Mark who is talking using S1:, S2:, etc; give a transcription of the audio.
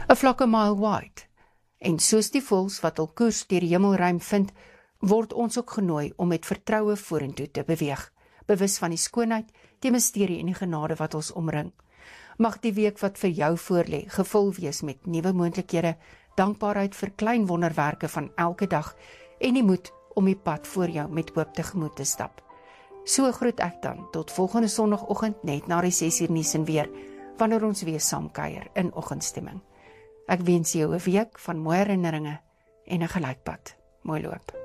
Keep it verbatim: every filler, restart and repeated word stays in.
S1: 'n flock a mile wide. En soos die voëls wat hul koers deur die hemelruim vind, word ons ook genooi om met vertroue vorentoe te beweeg, bewus van die skoonheid, die misterie en die genade wat ons omring. Mag die week wat vir jou voorlê gevul wees met nuwe moontlikhede, dankbaarheid vir klein wonderwerke van elke dag en die moed om die pad voor jou met hoop tegemoet te stap. So groet ek dan tot volgende Sondagoggend net na die ses uur nuus en weer, wanneer ons weer saam kuier in oggendstemming. Ek wens jou 'n week van mooi herinneringe en 'n gelykpad. Mooi loop.